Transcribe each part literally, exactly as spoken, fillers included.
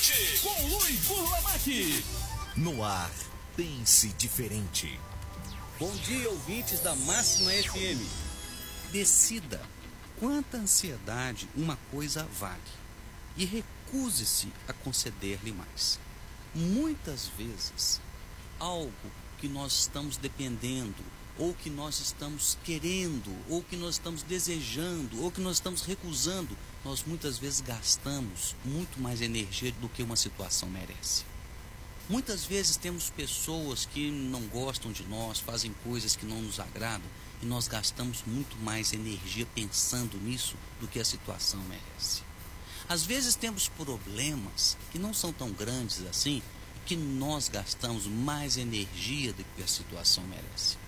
Diferente, com Luiz Burlamaqui. No ar, pense diferente. Bom dia, ouvintes da Máxima F M. Decida quanta ansiedade uma coisa vale e recuse-se a conceder-lhe mais. Muitas vezes, algo que nós estamos dependendo, ou que nós estamos querendo, ou que nós estamos desejando, ou que nós estamos recusando, nós muitas vezes gastamos muito mais energia do que uma situação merece. Muitas vezes temos pessoas que não gostam de nós, fazem coisas que não nos agradam, e nós gastamos muito mais energia pensando nisso do que a situação merece. Às vezes temos problemas que não são tão grandes assim, que nós gastamos mais energia do que a situação merece.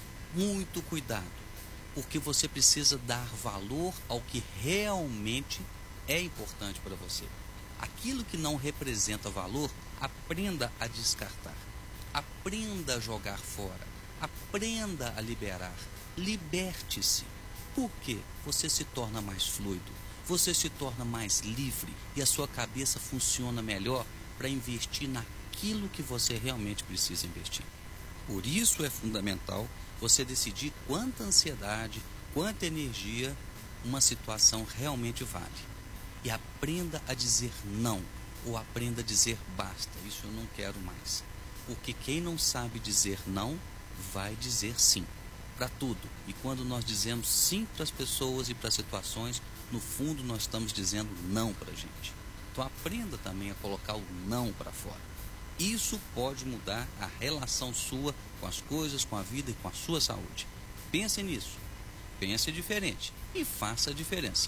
Muito cuidado, porque você precisa dar valor ao que realmente é importante para você. Aquilo que não representa valor, aprenda a descartar, aprenda a jogar fora, aprenda a liberar, liberte-se. Por quê? Você se torna mais fluido, você se torna mais livre e a sua cabeça funciona melhor para investir naquilo que você realmente precisa investir. Por isso é fundamental você decidir quanta ansiedade, quanta energia uma situação realmente vale. E aprenda a dizer não, ou aprenda a dizer basta, isso eu não quero mais. Porque quem não sabe dizer não, vai dizer sim para tudo. E quando nós dizemos sim para as pessoas e para as situações, no fundo nós estamos dizendo não para a gente. Então aprenda também a colocar o não para fora. Isso pode mudar a relação sua com as coisas, com a vida e com a sua saúde. Pense nisso, pense diferente e faça a diferença.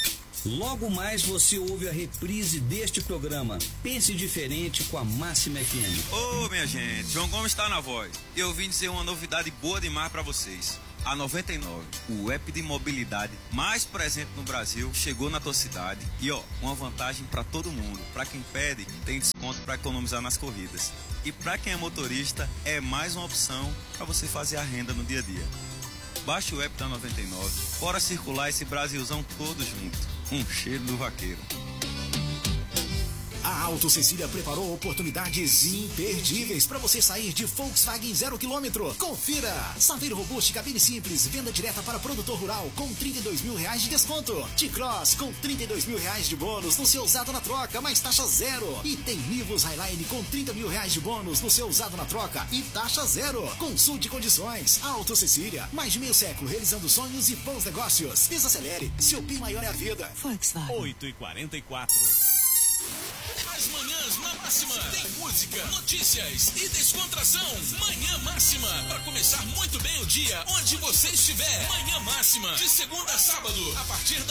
Logo mais você ouve a reprise deste programa Pense Diferente com a Máxima F M. Ô, minha gente, João Gomes está na voz. Eu vim dizer uma novidade boa demais para vocês. A noventa e nove, o app de mobilidade mais presente no Brasil, chegou na tua cidade. E ó, uma vantagem para todo mundo. Para quem pede, tem desconto para economizar nas corridas. E para quem é motorista, é mais uma opção para você fazer a renda no dia a dia. Baixe o app da noventa e nove, bora circular esse Brasilzão todo junto. Um cheiro do vaqueiro. A Auto Cecília preparou oportunidades imperdíveis para você sair de Volkswagen zero quilômetro. Confira! Saveiro Robuste, cabine simples, venda direta para produtor rural com trinta e dois mil reais de desconto. T-Cross com trinta e dois mil reais de bônus no seu usado na troca, mais taxa zero. E tem Nivus Highline com trinta mil reais de bônus no seu usado na troca e taxa zero. Consulte condições. Auto Cecília, mais de meio século realizando sonhos e bons negócios. Desacelere, seu P I maior é a vida. Volkswagen. oito e quarenta e quatro. As manhãs na Máxima. Tem música, notícias e descontração. Manhã Máxima. Para começar muito bem o dia, onde você estiver. Manhã Máxima. De segunda a sábado, a partir das